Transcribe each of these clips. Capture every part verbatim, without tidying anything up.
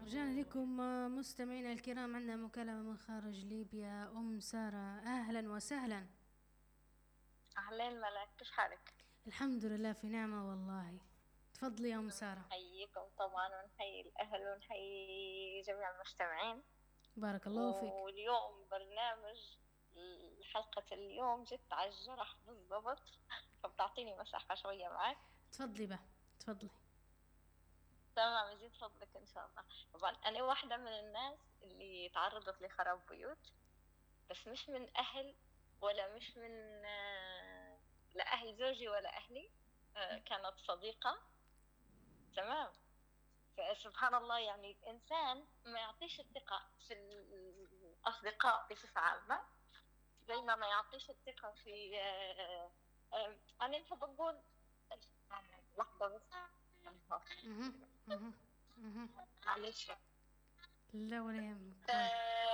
رجعنا لكم آه، مستمعينا الكرام. عندنا مكالمة من خارج ليبيا. أم سارة، أهلا وسهلا. أهلين ملك، كيف حالك؟ الحمد لله في نعمة والله. تفضلي يا أم سارة. نحييكم طبعا ونحيي الأهل ونحيي جميع المستمعين. بارك الله فيك. واليوم برنامج حلقة اليوم جت على الجرح بالضبط، فبتعطيني مساحة شوية معك. تفضلي بقى، تفضلي. تمام، يزيد فضلك إن شاء الله. طبعا أنا واحدة من الناس اللي تعرضت لخراب بيوت، بس مش من أهل ولا مش من آه، لا أهل زوجي ولا أهلي. آه، كانت صديقة. تمام. فسبحان الله، يعني الإنسان ما يعطيش الثقة في الأصدقاء بصفة عامة زي ما ما يعطيش الثقة في آه، آه، أنا نحب أقول لحظة بس. مه. مه. مه. معلش. لا ولا يهمك، ف... قولي.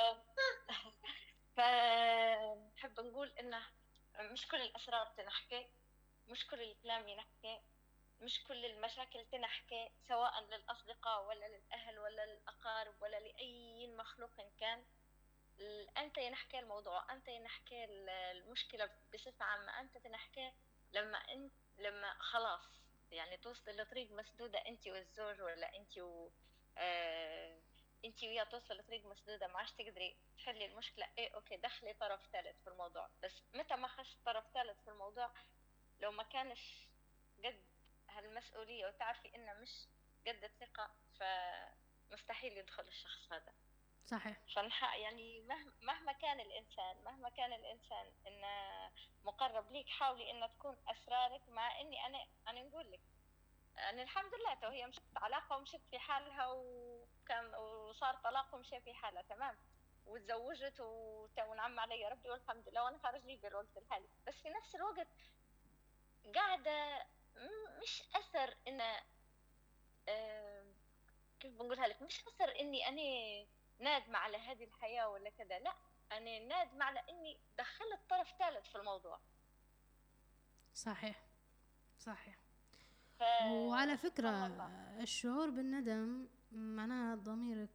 فنحب نقول إنه مش كل الأسرار تنحكي، مش كل الكلام ينحكي، مش كل المشاكل تنحكي، سواء للأصدقاء ولا للأهل ولا للأقارب ولا لأي مخلوق كان. أنت ينحكي الموضوع، أنت ينحكي المشكلة بصفة عامة، أنت تنحكي لما أنت لما خلاص يعني توصل لطريق مسدودة أنت والزوج، ولا أنت و آه... أنت وياه توصل لطريق مسدودة، ما عادش تقدري تحلي المشكلة. إيه أوكي، دخلي طرف ثالث في الموضوع. بس متى ما خش طرف ثالث في الموضوع، لو ما كانش قد هالمسؤولية وتعرفي إنه مش قد الثقة، فمستحيل يدخل الشخص هذا. صحيح. فنح يعني مهما مهما كان الإنسان مهما كان الإنسان إنه مقرب ليك، حاولي إنه تكون أسرارك. مع إني أنا أنا نقول لك، أنا الحمد لله تو هي مشت علاقة ومشت في حالها، وكان وصار طلاق ومشي في حالها تمام، وتزوجت وتو نعم علي ربي والحمد لله، وأنا خارج ليبيا الوقت الحالي. بس في نفس الوقت قاعدة مش أثر إنه آه كيف بنقولها لك، مش أثر إني أنا نادمة على هذه الحياة ولا كذا، لا، أنا نادمة على إني دخلت طرف ثالث في الموضوع. صحيح صحيح. ف... وعلى فكرة، سبحان الله. الشعور بالندم معناها ضميرك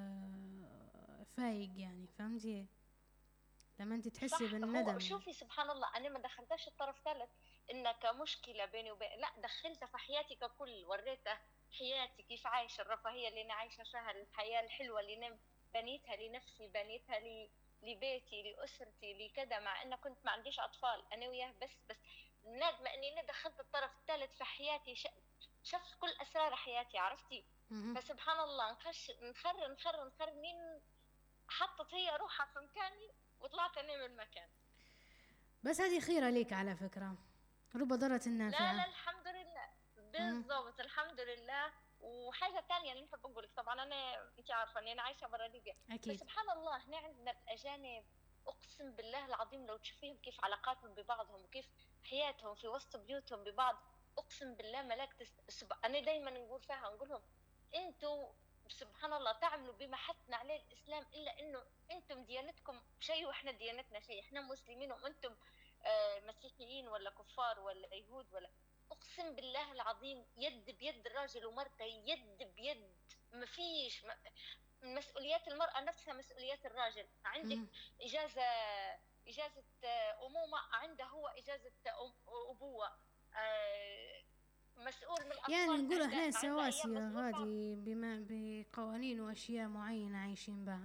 آه، فايق، يعني فهمتي؟ لما انت تحسي صح، هو بالندم. شوفي سبحان الله، أنا ما دخلتش الطرف ثالث إنك كمشكلة بيني وبين، لا، دخلتها في حياتي ككل، وريته حياتي كيف عايشة، الرفاهية اللي أنا عايشة فيها، الحياة الحلوة اللي أنا بنيتها لنفسي، بنيتها لي لبيتي لأسرتي لكذا، مع إن كنت ما عنديش أطفال أنا وياه. بس بس نادمة إني أنا دخلت الطرف الثالث في حياتي، شف كل أسرار حياتي، عرفتي؟ مه. فسبحان الله، نخش نخر نخر نخر مين حطت هي روحها في مكاني وطلعت أنا من المكان. بس هذه خيرة ليك على فكرة، رب ضارة لا نافعة. لا، الحمد لله. مه. بالضبط، الحمد لله. وحاجة تانية اللي نحب أقولك، طبعا أنا أنت عارفة إني أنا عايشة برا ليبيا، بس أكيد. سبحان الله هنا عندنا الأجانب، أقسم بالله العظيم لو تشوفيهم كيف علاقاتهم ببعضهم وكيف حياتهم في وسط بيوتهم ببعض، أقسم بالله ملاك تست... سب... أنا دايما نقول فيها، نقول لهم أنتوا سبحان الله تعملوا بما حثنا عليه الإسلام، إلا إنه أنتم ديانتكم شيء وإحنا ديانتنا شيء، إحنا مسلمين وأنتم آه مسيحيين ولا كفار ولا يهود ولا. اقسم بالله العظيم يد بيد الراجل ومرته، يد بيد. ما فيش ما مسؤوليات المرأة نفسها مسؤوليات الراجل. عندك مه. إجازة إجازة أمومة، عنده هو إجازة أبوة. مسؤول من يعني الأطفال، نقول عنده احنا عنده أيام سواسية مسؤول فيها. غادي بما بقوانين واشياء معينة عايشين بها.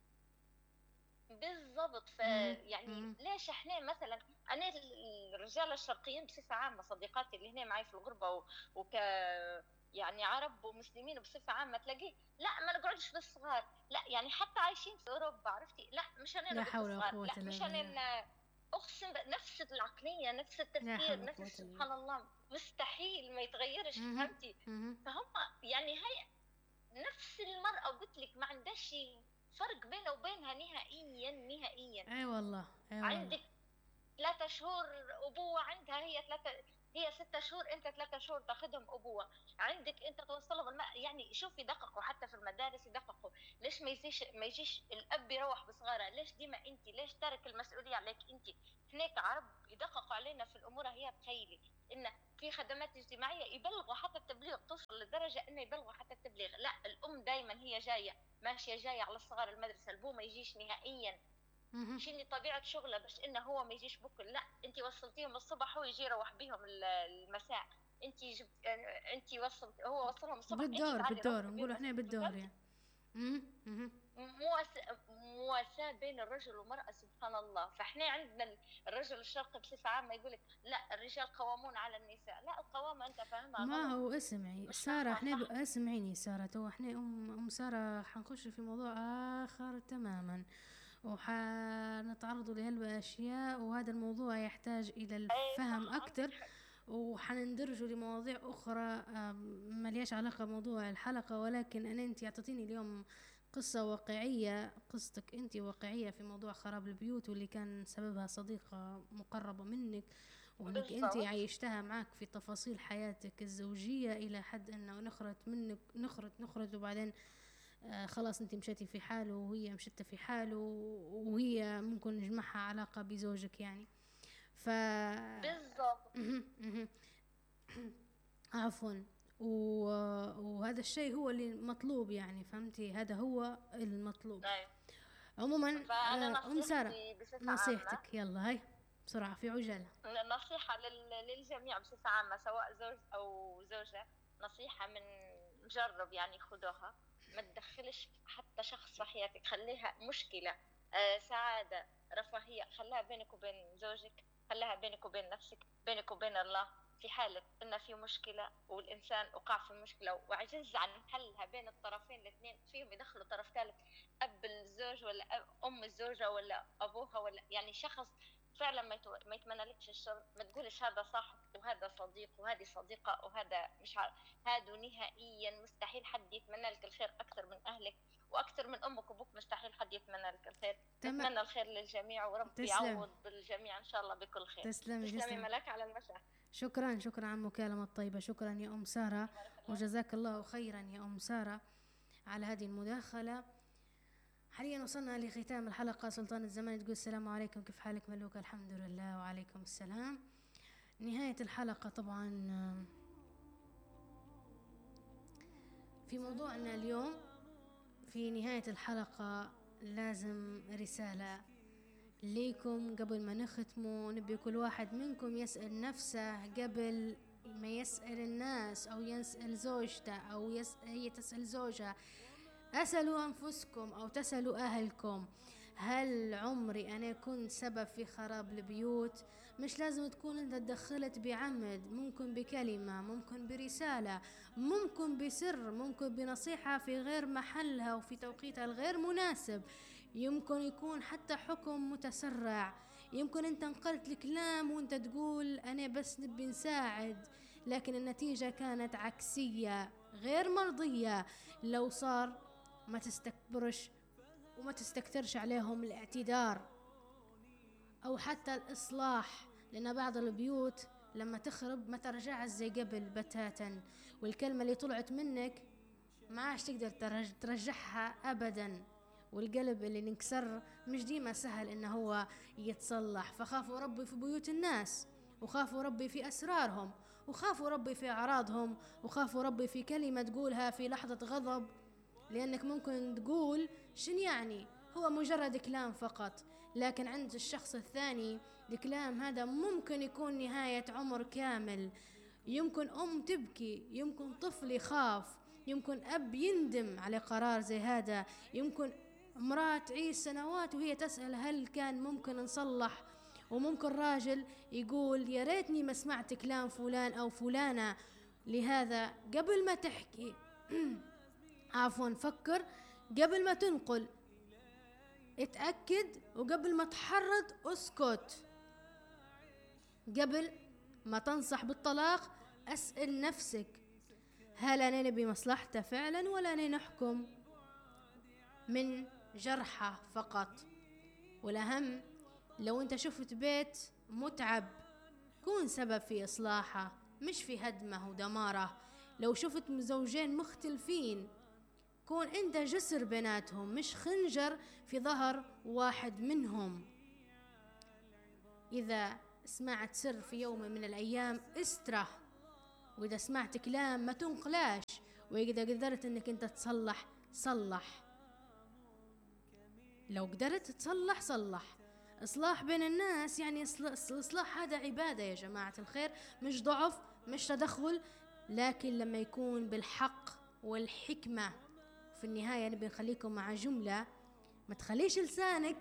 بالضبط. مه. فيعني مه. ليش احنا مثلا، انا الرجال الشرقيين بصفه عامه، صديقاتي اللي هنا معي في الغربه و... وك يعني عرب ومسلمين بصفه عامه، تلاقيه لا ما نقعدش بالصغار، لا يعني حتى عايشين في اوروبا، عرفتي؟ لا مش انا لا نقعد حول ولا بالصغار، قوة لا الا مش بالله. انا. اقسم ب- نفس العقليه، نفس لا حول التفكير، ولا قوة نفس الا بالله. سبحان الله، مستحيل ما يتغيرش، مه. فهمتي؟ مه. فهم يعني هي نفس المرأة، قلت لك ما عندهاش فرق بينه وبينها نهائيا نهائيا. اي والله، اي والله. عندك ثلاثة شهور أبوة، عندها هي ثلاثة، هي ستة شهور، أنت ثلاثة شهور تاخذهم أبوة. عندك أنت توصلهم الماء، يعني شوف يدققوا حتى في المدارس يدققوا. ليش ما يجيش ما يجيش الأب يروح بصغارها؟ ليش ديما أنت؟ ليش ترك المسؤولية عليك أنت؟ هناك عرب يدققوا علينا في الأمور. هي تخيلي إن في خدمات اجتماعية يبلغوا حتى التبليغ، توصل لدرجة إنه يبلغوا حتى التبليغ. لا، الأم دايما هي جاية ماشية جاية على الصغار المدرسة، البو ما يجيش نهائيا، مهم. شيني طبيعة شغله بس إنه هو ما يجيش بكل. لا، أنت وصلتيهم الصبح هو يجي يروح بيهم المساء. أنت جبت، أنت وصلت، هو وصلهم الصبح، أنت بالدور تعالي بالدور روحي بيهم نقول احنا المساء. بالدور فهمتي؟ يعني. مهم. مهم. مواساة مواساة بين الرجل والمرأة، سبحان الله. فاحنا عندنا الرجل الشرقي بصفة عامة يقول لك لا الرجال قوامون على النساء. لا، القوامة انت فاهمها ما غلط، هو اسمعي مش سارة، فاهمها احنا ب... صح. اسمعيني سارة، تو احنا ام ام سارة حنخش في موضوع اخر تماما، وحنتعرضوا لهالاشياء، وهذا الموضوع يحتاج الى اي الفهم صح، اكتر، عندك حق. وحنندرجوا لمواضيع اخرى آم، ما ليش علاقة بموضوع الحلقة. ولكن انا انت اعطيتيني اليوم قصة واقعية، قصتك انت واقعية في موضوع خراب البيوت، واللي كان سببها صديقة مقربة منك، وانك انت بالضبط. عايشتها معك في تفاصيل حياتك الزوجية الى حد انه نخرت منك، نخرت نخرت وبعدين آه خلاص انت مشيتي في حاله وهي مشت في حاله، وهي ممكن يجمعها علاقة بزوجك يعني. ف بالضبط. مهم، مهم. عفوا. و... وهذا الشيء هو اللي مطلوب يعني، فهمتي؟ هذا هو المطلوب اي. عموما. فانا آه، ام سارة، نصيحتي بصفة عامة، نصيحتك يلا هاي بسرعة في عجالة. نصيحة لل... للجميع بصفة عامة، سواء زوج أو زوجة. نصيحة من مجرب يعني، خدوها. ما تدخلش حتى شخص في حياتك، خليها مشكلة، آه سعادة، رفاهية، خليها بينك وبين زوجك، خليها بينك وبين نفسك، بينك وبين الله. في حالة إن في مشكلة والإنسان وقع في مشكلة وعجز عن حلها بين الطرفين الاثنين، فيهم يدخلوا طرف ثالث، أب الزوج ولا أب أم الزوجة ولا أبوها، ولا يعني شخص فعلا ما يتو... ما يتمنى لكش الشر. ما تقولش هذا صاحب وهذا صديق وهذه صديقة وهذا مش عارف. هادو نهائيا مستحيل حد يتمنى لك الخير أكثر من أهلك وأكثر من أمك وأبوك. مستحيل حد يتمنى لك الخير. تمام. نتمنى الخير للجميع، وربي تسلم. يعوض الجميع إن شاء الله بكل خير. تسلمي تسلمي تسلم. ملاك على المساء. شكرا شكرا على المكالمة الطيبة، شكرا يا أم سارة، وجزاك الله خيرا يا أم سارة على هذه المداخلة. حاليا وصلنا لختام الحلقة. سلطان الزمان تقول السلام عليكم، كيف حالك ملوك؟ الحمد لله وعليكم السلام. نهاية الحلقة طبعا في موضوعنا اليوم. في نهاية الحلقة لازم رسالة ليكم قبل ما نختمه. نبي كل واحد منكم يسأل نفسه قبل ما يسأل الناس أو يسأل زوجته أو يس... هي تسأل زوجها. أسألوا أنفسكم أو تسألوا أهلكم، هل عمري أنا كنت سبب في خراب البيوت؟ مش لازم تكون أنت تدخلت بعمد، ممكن بكلمة، ممكن برسالة، ممكن بسر، ممكن بنصيحة في غير محلها وفي توقيتها الغير مناسب، يمكن يكون حتى حكم متسرع، يمكن أنت انقلت الكلام وأنت تقول أنا بس نبي نساعد، لكن النتيجة كانت عكسية غير مرضية. لو صار ما تستكبرش وما تستكترش عليهم الاعتذار أو حتى الإصلاح، لأن بعض البيوت لما تخرب ما ترجعش زي قبل بتاتا، والكلمة اللي طلعت منك ما عاش تقدر ترج ترجعها أبدا، والقلب اللي نكسر مش ديما سهل إنه هو يتصلح. فخافوا ربي في بيوت الناس، وخافوا ربي في أسرارهم، وخافوا ربي في أعراضهم، وخافوا ربي في كلمة تقولها في لحظة غضب، لأنك ممكن تقول شن يعني هو مجرد كلام فقط، لكن عند الشخص الثاني الكلام هذا ممكن يكون نهاية عمر كامل. يمكن أم تبكي، يمكن طفل يخاف، يمكن أب يندم على قرار زي هذا، يمكن امرأة تعيش سنوات وهي تسأل هل كان ممكن نصلح، وممكن راجل يقول يا ريتني ما سمعت كلام فلان أو فلانة. لهذا قبل ما تحكي عفوا فكر قبل ما تنقل، اتأكد، وقبل ما تحرض اسكت. قبل ما تنصح بالطلاق أسأل نفسك هل أنا نبي مصلحته فعلا ولا أنا نحكم من جرحه فقط. والأهم لو أنت شفت بيت متعب كون سبب في إصلاحه مش في هدمه ودماره. لو شفت زوجين مختلفين كون أنت جسر بيناتهم مش خنجر في ظهر واحد منهم. إذا سمعت سر في يوم من الأيام استره وإذا سمعت كلام ما تنقلاش، وإذا قدرت إنك أنت تصلح صلح، لو قدرت تصلح صلح. إصلاح بين الناس يعني إصلاح، هذا عبادة يا جماعة الخير، مش ضعف مش تدخل، لكن لما يكون بالحق والحكمة. في النهاية نبي نخليكم مع جملة: ما تخليش لسانك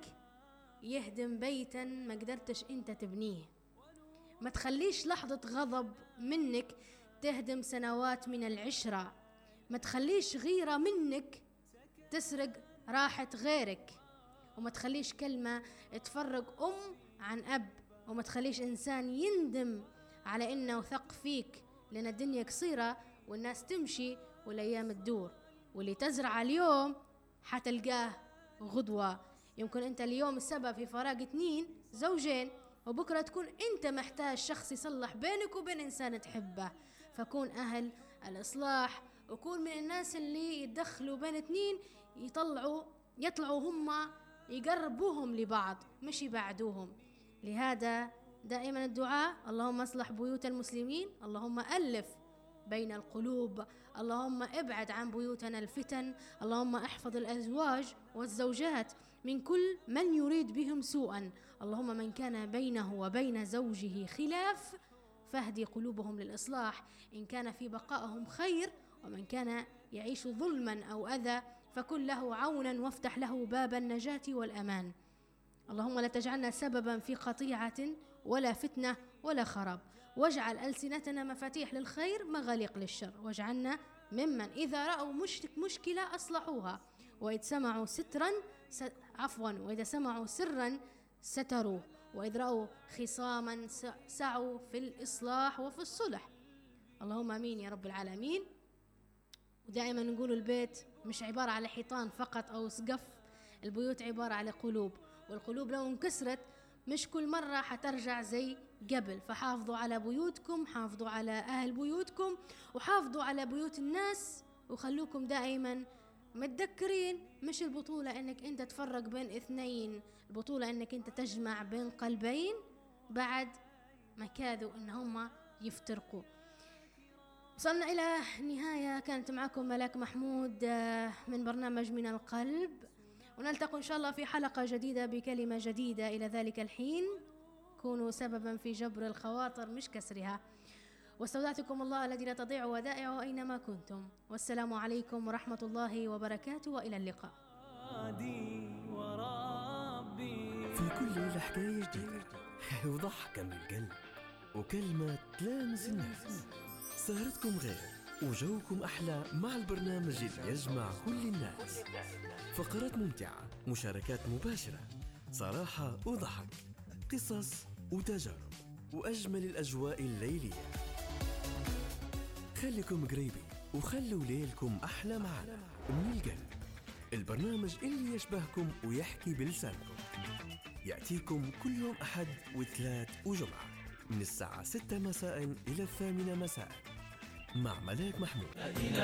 يهدم بيتا ما قدرتش انت تبنيه، ما تخليش لحظة غضب منك تهدم سنوات من العشرة، ما تخليش غيرة منك تسرق راحة غيرك، وما تخليش كلمة تفرق أم عن أب، وما تخليش إنسان يندم على إنه ثق فيك، لأن الدنيا قصيرة والناس تمشي والأيام تدور، واللي تزرع اليوم حتلقاه غدوة. يمكن أنت اليوم السبب في فراق اتنين زوجين، وبكرة تكون أنت محتاج شخص يصلح بينك وبين إنسان تحبه، فكون أهل الإصلاح، وكون من الناس اللي يدخلوا بين اتنين يطلعوا يطلعوا هم يقربوهم لبعض مش يبعدوهم. لهذا دائما الدعاء: اللهم اصلح بيوت المسلمين، اللهم ألف بين القلوب، اللهم ابعد عن بيوتنا الفتن، اللهم احفظ الأزواج والزوجات من كل من يريد بهم سوءا، اللهم من كان بينه وبين زوجه خلاف فاهدي قلوبهم للإصلاح، إن كان في بقائهم خير، ومن كان يعيش ظلما أو أذى فكن له عونا وافتح له باب النجاة والأمان. اللهم لا تجعلنا سببا في قطيعة ولا فتنة ولا خراب، واجعل ألسنتنا مفاتيح للخير مغاليق للشر، واجعلنا ممن إذا رأوا مشكلة أصلحوها، وإذ سمعوا سترا س... عفوا وإذا سمعوا سرا ستروه، وإذ رأوا خصاما سعوا في الإصلاح وفي الصلح. اللهم آمين يا رب العالمين. ودائما نقول البيت مش عبارة على حيطان فقط أو سقف، البيوت عبارة على قلوب، والقلوب لو انكسرت مش كل مرة حترجع زي قبل، فحافظوا على بيوتكم، حافظوا على أهل بيوتكم، وحافظوا على بيوت الناس، وخلوكم دائما متذكرين مش البطولة انك انت تفرق بين اثنين، البطولة انك انت تجمع بين قلبين بعد ما كادوا ان هما يفترقوا. وصلنا الى النهاية، كانت معكم ملاك محمود من برنامج من القلب، ونلتقي ان شاء الله في حلقة جديدة بكلمة جديدة. الى ذلك الحين كونوا سببا في جبر الخواطر مش كسرها، واستودعتكم الله الذي لا تضيع ودائعه أينما كنتم، والسلام عليكم ورحمة الله وبركاته، وإلى اللقاء. في كل ليلة حكاية جديدة وضحكة من القلب وكلمة تلامس الناس، سهرتكم غير وجوكم أحلى مع البرنامج اللي يجمع كل الناس، فقرات ممتعة، مشاركات مباشرة، صراحة وضحك، قصص وتجارب، وأجمل الأجواء الليلية. خليكم قريبين وخلوا ليلكم أحلى معنا من القلب، البرنامج اللي يشبهكم ويحكي بلسانكم، يأتيكم كل يوم أحد وثلاث وجمعة من الساعة ستة مساء إلى الثامنة مساء مع ملاك محمود.